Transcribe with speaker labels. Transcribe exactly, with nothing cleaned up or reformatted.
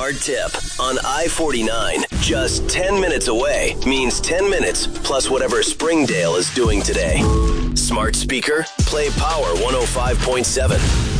Speaker 1: Smart tip. On I forty-nine, just ten minutes away means ten minutes plus whatever Springdale is doing today. Smart speaker, play Power one oh five point seven.